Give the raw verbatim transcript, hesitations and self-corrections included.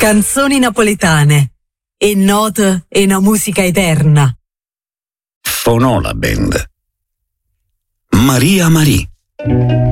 Canzoni napoletane e note e una musica eterna. Fonò la band. Maria Marie.